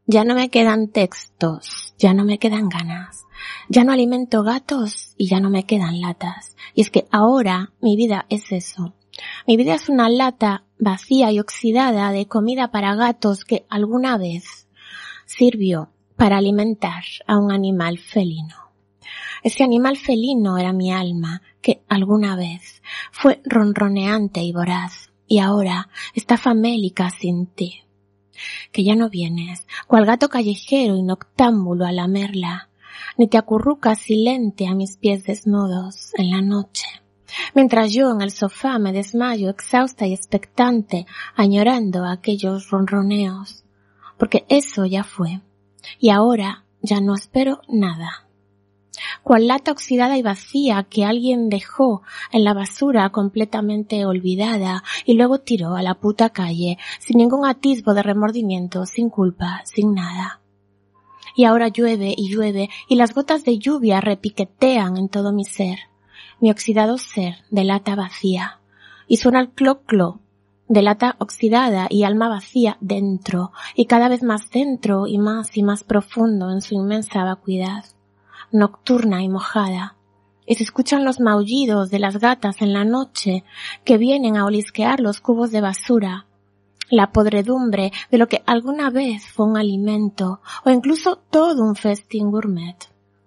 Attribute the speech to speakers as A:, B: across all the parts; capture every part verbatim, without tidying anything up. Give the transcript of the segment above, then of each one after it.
A: Ya no me quedan textos, ya no me quedan ganas, ya no alimento gatos y ya no me quedan latas. Y es que ahora mi vida es eso. Mi vida es una lata vacía y oxidada de comida para gatos que alguna vez sirvió para alimentar a un animal felino. Ese animal felino era mi alma, que alguna vez fue ronroneante y voraz, y ahora está famélica sin ti. Que ya no vienes, cual gato callejero y noctámbulo a lamerla, ni te acurrucas silente a mis pies desnudos en la noche, mientras yo en el sofá me desmayo exhausta y expectante, añorando aquellos ronroneos, porque eso ya fue, y ahora ya no espero nada. Cual lata oxidada y vacía que alguien dejó en la basura completamente olvidada y luego tiró a la puta calle sin ningún atisbo de remordimiento, sin culpa, sin nada. Y ahora llueve y llueve y las gotas de lluvia repiquetean en todo mi ser, mi oxidado ser de lata vacía, y suena el clo-clo de lata oxidada y alma vacía dentro, y cada vez más dentro y más y más profundo en su inmensa vacuidad, nocturna y mojada, y se escuchan los maullidos de las gatas en la noche que vienen a olisquear los cubos de basura, la podredumbre de lo que alguna vez fue un alimento o incluso todo un festín gourmet.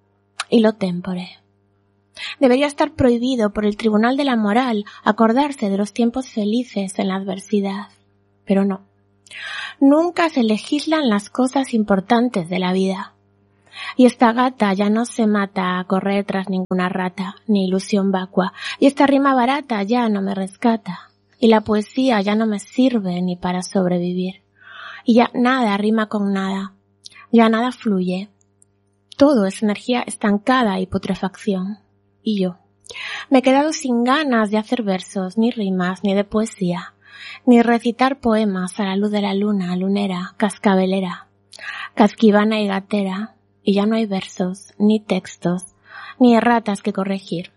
A: Y lo tempore. Debería estar prohibido por el Tribunal de la Moral acordarse de los tiempos felices en la adversidad, pero no. Nunca se legislan las cosas importantes de la vida. Y esta gata ya no se mata a correr tras ninguna rata, ni ilusión vacua, y esta rima barata ya no me rescata, y la poesía ya no me sirve ni para sobrevivir, y ya nada rima con nada, ya nada fluye, todo es energía estancada y putrefacción, y yo me he quedado sin ganas de hacer versos, ni rimas, ni de poesía, ni recitar poemas a la luz de la luna, lunera, cascabelera, casquivana y gatera, y ya no hay versos, ni textos, ni erratas que corregir,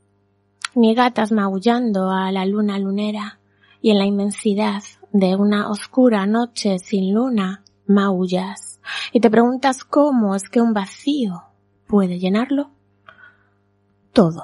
A: ni gatas maullando a la luna lunera, y en la inmensidad de una oscura noche sin luna maullas, y te preguntas cómo es que un vacío puede llenarlo todo.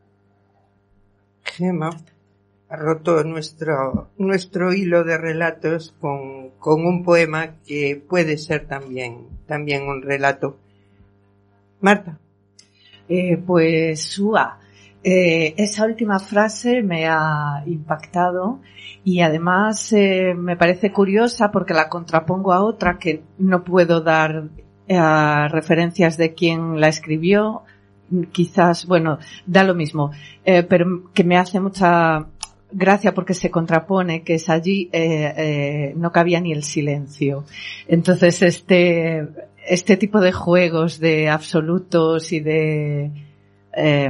B: Gemma ha roto nuestro, nuestro hilo de relatos con, con un poema que puede ser también, también un relato. Marta.
C: Eh, pues, Ua, eh, esa última frase me ha impactado y además eh, me parece curiosa porque la contrapongo a otra que no puedo dar eh, referencias de quién la escribió, quizás, bueno, da lo mismo, eh, pero que me hace mucha gracia porque se contrapone, que es allí eh, eh, no cabía ni el silencio. Entonces este este tipo de juegos de absolutos y de eh,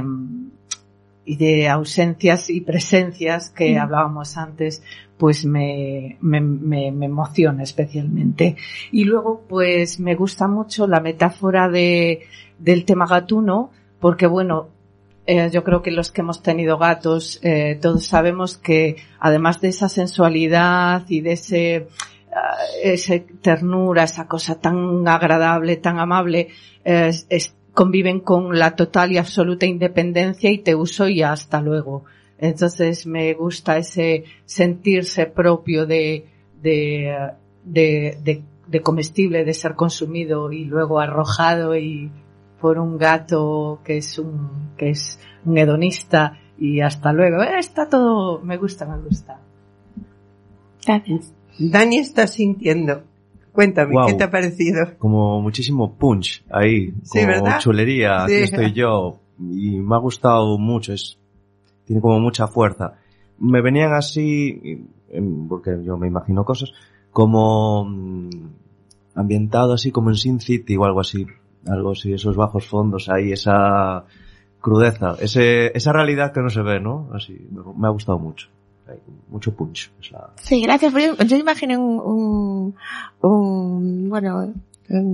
C: y de ausencias y presencias que mm. hablábamos antes, pues me, me, me, me emociona especialmente. Y luego, pues me gusta mucho la metáfora de del tema gatuno, porque bueno, eh, yo creo que los que hemos tenido gatos, eh, todos sabemos que además de esa sensualidad y de ese esa ternura, esa cosa tan agradable, tan amable, eh, es, conviven con la total y absoluta independencia y te uso y hasta luego. Entonces me gusta ese sentirse propio de, de, de, de, de comestible, de ser consumido y luego arrojado y por un gato que es un, que es un hedonista y hasta luego. Eh, está todo, me gusta, me gusta.
A: Gracias.
B: Dani está sintiendo. Cuéntame, wow. ¿Qué te ha parecido?
D: Como muchísimo punch ahí,
B: sí,
D: como
B: ¿verdad?
D: chulería,
B: Sí.
D: aquí estoy yo, y me ha gustado mucho, es, tiene como mucha fuerza. Me venían así, porque yo me imagino cosas, como ambientado así como en Sin City o algo así, algo así, esos bajos fondos ahí, esa crudeza, ese, esa realidad que no se ve, ¿no? Así, me, me ha gustado mucho. Hay mucho punch. Es la...
A: Sí, gracias. Yo, yo imaginé un, un, un bueno, un,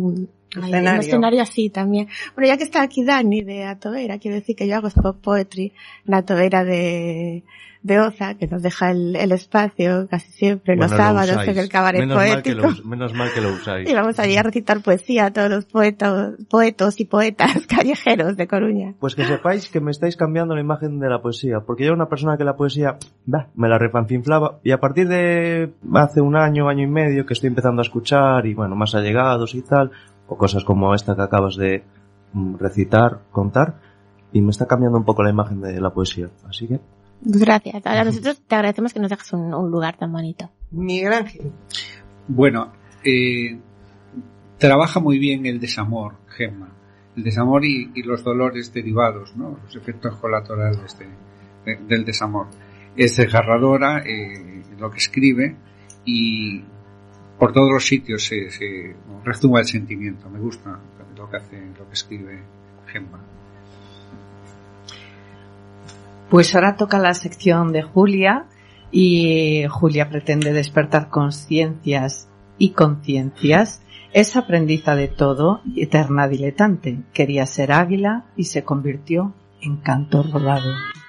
A: Ay, un escenario así también. Bueno, ya que está aquí Dani de Atobeira, quiero decir que yo hago Spot Poetry, la Atobeira de, de Oza, que nos deja el, el espacio casi siempre, bueno, los sábados en el cabaret
D: menos
A: poético.
D: Mal que lo, menos mal que lo usáis.
A: Y vamos allí a recitar poesía a todos los poetas, poetos y poetas callejeros de Coruña.
D: Pues que sepáis que me estáis cambiando la imagen de la poesía, porque yo era una persona que la poesía, bah, me la refanfinflaba, y a partir de hace un año, año y medio, que estoy empezando a escuchar, y bueno, más allegados y tal, o cosas como esta que acabas de recitar, contar, y me está cambiando un poco la imagen de la poesía. Así que...
A: Gracias. A nosotros te agradecemos que nos dejes un, un lugar tan bonito.
B: Miguel Ángel.
E: Bueno, eh, trabaja muy bien el desamor, Gemma. El desamor y, y los dolores derivados, ¿no? Los efectos colaterales de, de, del desamor. Es desgarradora eh, lo que escribe y por todos los sitios se, se rezuma el sentimiento. Me gusta lo que hace, lo que escribe Gemma.
C: Pues ahora toca la sección de Julia y Julia pretende despertar conciencias y conciencias. Es aprendiza de todo y eterna diletante. Quería ser águila y se convirtió en canto rodado.